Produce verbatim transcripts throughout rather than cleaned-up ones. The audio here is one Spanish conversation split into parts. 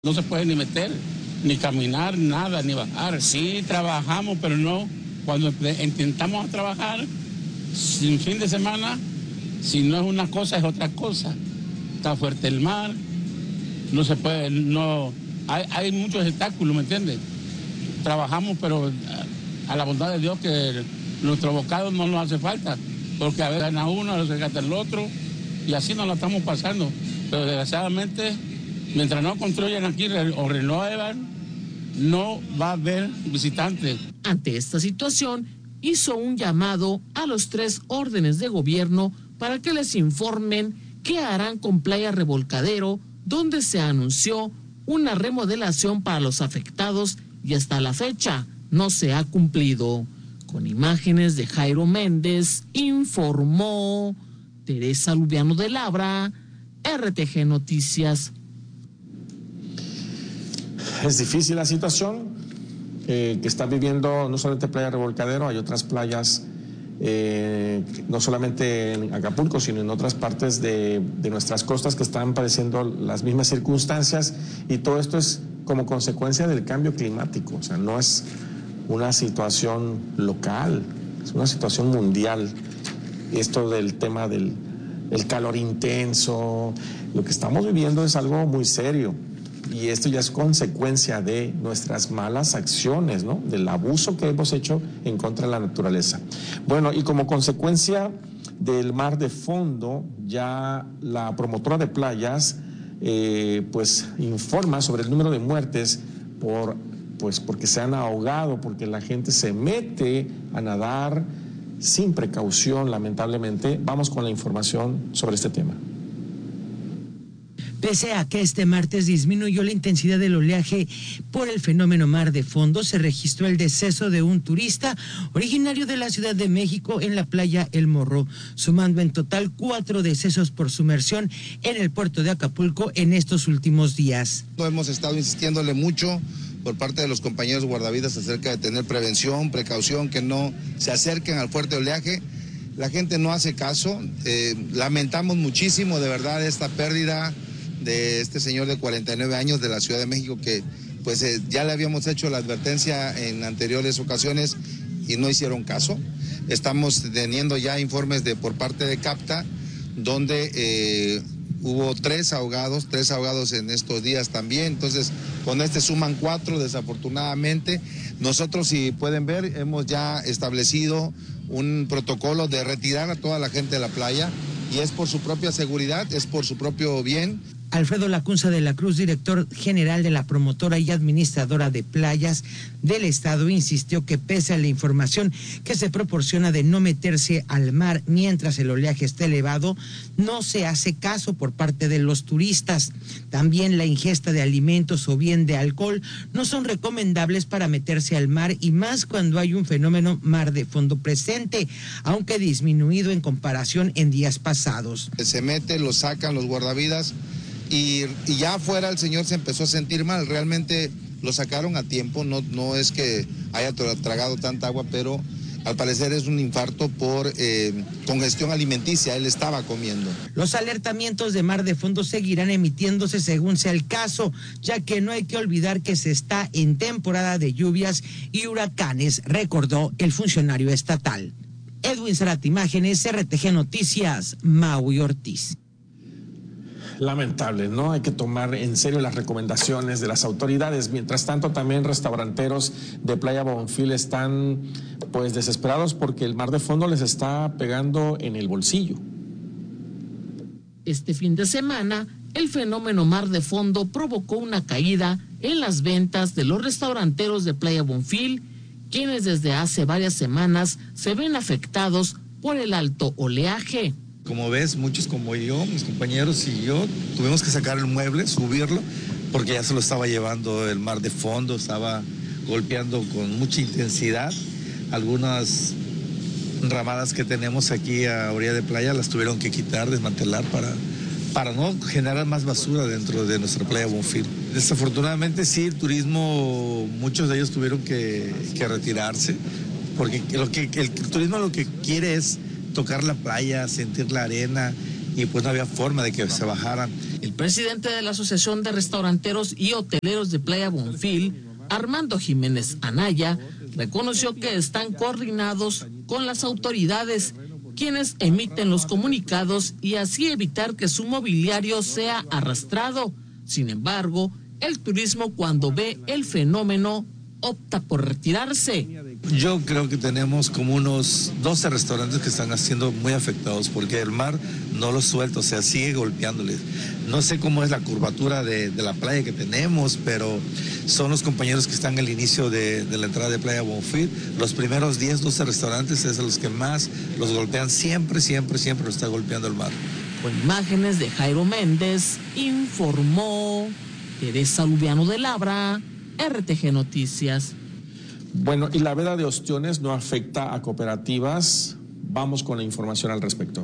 No se puede ni meter, ni caminar, nada, ni bajar. Sí, trabajamos, pero no. Cuando intentamos trabajar, sin fin de semana, si no es una cosa, es otra cosa. Está fuerte el mar, no se puede, no. Hay, hay muchos obstáculos, ¿me entiendes? Trabajamos, pero a la bondad de Dios que nuestro bocado no nos hace falta, porque a veces gana uno, a veces gasta el otro, y así nos la estamos pasando. Pero desgraciadamente, mientras no construyan aquí o renuevan, no va a haber visitantes. Ante esta situación, hizo un llamado a los tres órdenes de gobierno para que les informen qué harán con Playa Revolcadero, donde se anunció una remodelación para los afectados y hasta la fecha no se ha cumplido. Con imágenes de Jairo Méndez, informó Teresa Lubiano de Labra, R T G Noticias. Es difícil la situación eh, que está viviendo no solamente Playa Revolcadero, hay otras playas, eh, no solamente en Acapulco, sino en otras partes de, de nuestras costas que están padeciendo las mismas circunstancias, y todo esto es como consecuencia del cambio climático. O sea, no es una situación local, es una situación mundial. Esto del tema del el calor intenso, lo que estamos viviendo es algo muy serio. Y esto ya es consecuencia de nuestras malas acciones, ¿no? Del abuso que hemos hecho en contra de la naturaleza. Bueno, y como consecuencia del mar de fondo, ya la promotora de playas, eh, pues informa sobre el número de muertes por, pues porque se han ahogado, porque la gente se mete a nadar sin precaución, lamentablemente. Vamos con la información sobre este tema. Pese a que este martes disminuyó la intensidad del oleaje por el fenómeno mar de fondo, se registró el deceso de un turista originario de la Ciudad de México en la playa El Morro, sumando en total cuatro decesos por sumersión en el puerto de Acapulco en estos últimos días. Hemos estado insistiéndole mucho por parte de los compañeros guardavidas acerca de tener prevención, precaución, que no se acerquen al fuerte oleaje. La gente no hace caso. Eh, lamentamos muchísimo de verdad esta pérdida de este señor de cuarenta y nueve años de la Ciudad de México, que pues eh, ya le habíamos hecho la advertencia en anteriores ocasiones y no hicieron caso. Estamos teniendo ya informes de por parte de CAPTA, donde eh, hubo tres ahogados, tres ahogados en estos días también. Entonces, con este suman cuatro, desafortunadamente. Nosotros, si pueden ver, hemos ya establecido un protocolo de retirar a toda la gente de la playa, y es por su propia seguridad, es por su propio bien. Alfredo Lacunza de la Cruz, director general de la promotora y administradora de playas del estado, insistió que pese a la información que se proporciona de no meterse al mar mientras el oleaje está elevado, no se hace caso por parte de los turistas. También la ingesta de alimentos o bien de alcohol no son recomendables para meterse al mar, y más cuando hay un fenómeno mar de fondo presente, aunque disminuido en comparación en días pasados. Se mete, lo sacan los guardavidas. Y, y ya afuera el señor se empezó a sentir mal, realmente lo sacaron a tiempo, no, no es que haya tragado tanta agua, pero al parecer es un infarto por eh, congestión alimenticia, él estaba comiendo. Los alertamientos de mar de fondo seguirán emitiéndose según sea el caso, ya que no hay que olvidar que se está en temporada de lluvias y huracanes, recordó el funcionario estatal. Edwin Zárate, Imágenes, R T G Noticias, Maui Ortiz. Lamentable, ¿no? Hay que tomar en serio las recomendaciones de las autoridades. Mientras tanto, también restauranteros de Playa Bonfil están pues desesperados porque el mar de fondo les está pegando en el bolsillo. Este fin de semana, el fenómeno mar de fondo provocó una caída en las ventas de los restauranteros de Playa Bonfil, quienes desde hace varias semanas se ven afectados por el alto oleaje. Como ves, muchos como yo, mis compañeros y yo, tuvimos que sacar el mueble, subirlo, porque ya se lo estaba llevando el mar de fondo, estaba golpeando con mucha intensidad. Algunas ramadas que tenemos aquí a orilla de playa las tuvieron que quitar, desmantelar para, para no generar más basura dentro de nuestra Playa Bonfil. Desafortunadamente sí, el turismo, muchos de ellos tuvieron que, que retirarse, porque lo que, el turismo lo que quiere es tocar la playa, sentir la arena, y pues no había forma de que se bajaran. El presidente de la Asociación de Restauranteros y Hoteleros de Playa Bonfil, Armando Jiménez Anaya, reconoció que están coordinados con las autoridades, quienes emiten los comunicados y así evitar que su mobiliario sea arrastrado. Sin embargo, el turismo, cuando ve el fenómeno, opta por retirarse. Yo creo que tenemos como unos doce restaurantes que están siendo muy afectados porque el mar no los suelta, o sea, sigue golpeándoles. No sé cómo es la curvatura de, de la playa que tenemos, pero son los compañeros que están al inicio de, de la entrada de Playa Bonfil. Los primeros diez, doce restaurantes es a los que más los golpean. Siempre, siempre, siempre los está golpeando el mar. Con imágenes de Jairo Méndez, informó Teresa Lubiano de Labra, R T G Noticias. Bueno, y la veda de ostiones no afecta a cooperativas. Vamos con la información al respecto.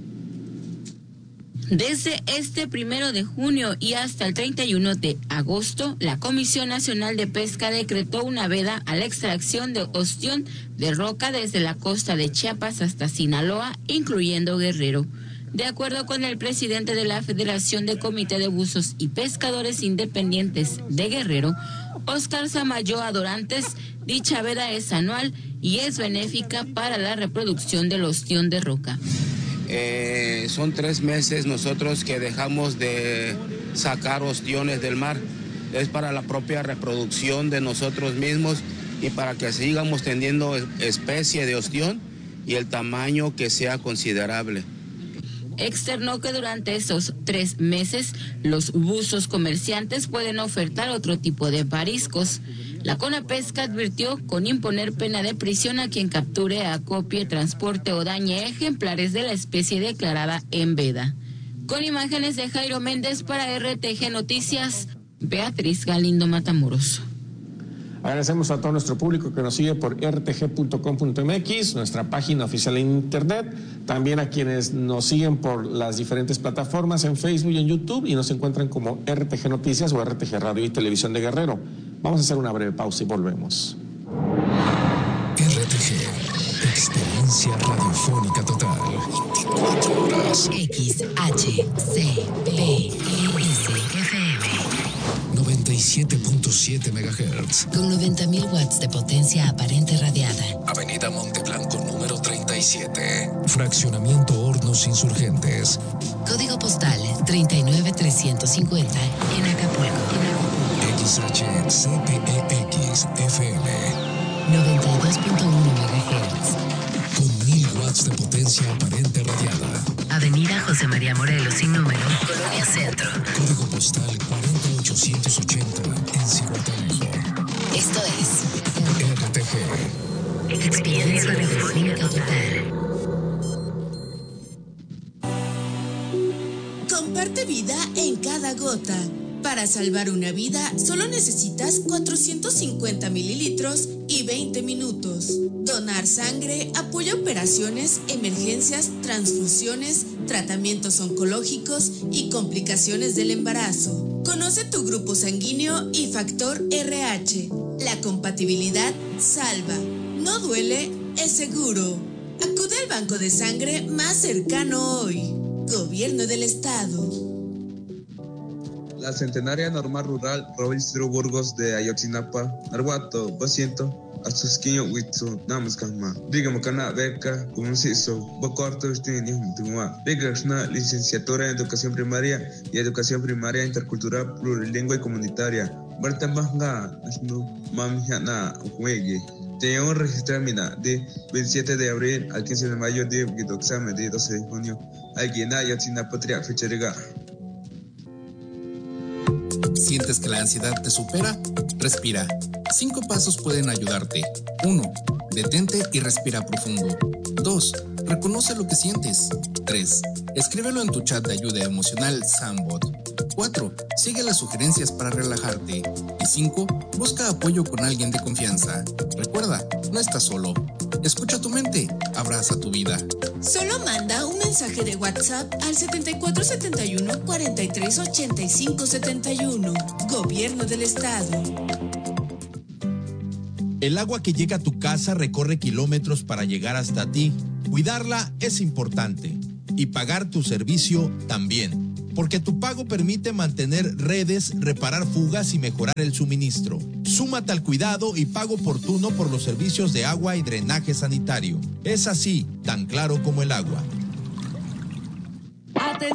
Desde este primero de junio y hasta el treinta y uno de agosto, la Comisión Nacional de Pesca decretó una veda a la extracción de ostión de roca desde la costa de Chiapas hasta Sinaloa, incluyendo Guerrero. De acuerdo con el presidente de la Federación de Comité de Buzos y Pescadores Independientes de Guerrero, Óscar Samayo Adorantes, dicha veda es anual y es benéfica para la reproducción del ostión de roca. Eh, son tres meses nosotros que dejamos de sacar ostiones del mar. Es para la propia reproducción de nosotros mismos y para que sigamos teniendo especie de ostión y el tamaño que sea considerable. Externó que durante esos tres meses los buzos comerciantes pueden ofertar otro tipo de mariscos. La CONAPESCA advirtió con imponer pena de prisión a quien capture, acopie, transporte o dañe ejemplares de la especie declarada en veda. Con imágenes de Jairo Méndez para R T G Noticias, Beatriz Galindo Matamoros. Agradecemos a todo nuestro público que nos sigue por r t g punto com punto m x, nuestra página oficial en internet, también a quienes nos siguen por las diferentes plataformas en Facebook y en YouTube y nos encuentran como R T G Noticias o R T G Radio y Televisión de Guerrero. Vamos a hacer una breve pausa y volvemos. R T G, experiencia radiofónica total. veinticuatro horas. X H C B S F M. noventa y siete punto siete megahertz. Con noventa mil watts de potencia aparente radiada. Avenida Monteblanco número treinta y siete. Fraccionamiento Hornos Insurgentes. Código postal treinta y nueve trescientos cincuenta en Acapulco. X H C P E X F M. noventa y dos punto uno megahertz. Con mil watts de potencia aparente radiada. Avenida José María Morelos sin número, Colonia Centro. Código postal cuarenta ochocientos ochenta en Cihuatanejo. Esto es R T G. Experiencia radiofónica total. Comparte vida en cada gota. Para salvar una vida, solo necesitas cuatrocientos cincuenta mililitros y veinte minutos. Donar sangre apoya operaciones, emergencias, transfusiones, tratamientos oncológicos y complicaciones del embarazo. Conoce tu grupo sanguíneo y factor R H. La compatibilidad salva. No duele, es seguro. Acude al banco de sangre más cercano hoy. Gobierno del Estado. La centenaria normal rural Robinstro Burgos de Ayotzinapa, Narguato, Basiento, Asusquillo, Huitzu, Namaskama, Digamos Cana, Beca, Comunciso, Bocorto, Vistini, Mutumua, Bigasna, licenciatura en Educación Primaria y Educación Primaria Intercultural Plurilingüe y Comunitaria, Berta Manga, Nasnu, Mamjana, Ukwege. Tenemos registrado de veintisiete de abril al quince de mayo de examen de doce de junio. Alguien Ayotzinapa, Tria, Fecheriga. ¿Sientes que la ansiedad te supera? Respira. Cinco pasos pueden ayudarte. Uno. Detente y respira profundo. Dos. Reconoce lo que sientes. Tres. Escríbelo en tu chat de ayuda emocional Sambot. Cuatro. Sigue las sugerencias para relajarte. Y cinco. Busca apoyo con alguien de confianza. Recuerda, no estás solo. Escucha tu mente. Abraza tu vida. Solo manda un mensaje de WhatsApp al setenta y cuatro setenta y uno cuarenta y tres ochenta y cinco setenta y uno. Gobierno del Estado. El agua que llega a tu casa recorre kilómetros para llegar hasta ti. Cuidarla es importante. y pagar tu servicio también. Porque tu pago permite mantener redes, reparar fugas y mejorar el suministro. Súmate al cuidado y pago oportuno por los servicios de agua y drenaje sanitario. Es así, tan claro como el agua.